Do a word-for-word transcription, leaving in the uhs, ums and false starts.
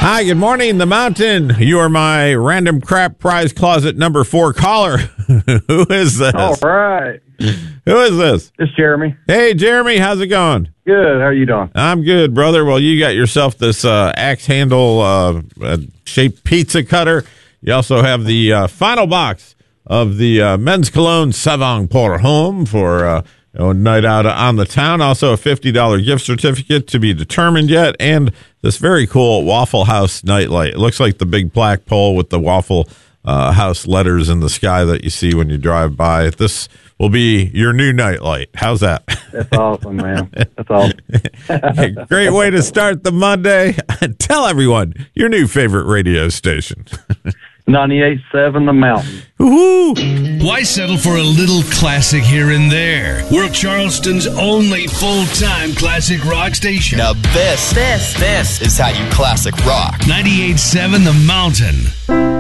Hi, good morning, The Mountain. You are my random crap prize closet number four caller. Who is this? All right. Who is this? It's Jeremy. Hey, Jeremy, how's it going? Good. How are you doing? I'm good, brother. Well, you got yourself this uh, axe handle uh, uh, shaped pizza cutter. You also have the uh, final box of the uh, men's cologne Savon pour Homme for uh, you know, a night out on the town. Also a fifty dollars gift certificate to be determined yet. And this very cool Waffle House nightlight. It looks like the big black pole with the Waffle uh, House letters in the sky that you see when you drive by. This will be your new nightlight. How's that? That's awesome, man. That's awesome. Great way to start the Monday. Tell everyone your new favorite radio station. ninety-eight point seven The Mountain. Woohoo! Why settle for a little classic here and there? We're Charleston's only full-time classic rock station. Now this, this, this is how you classic rock. ninety-eight point seven The Mountain.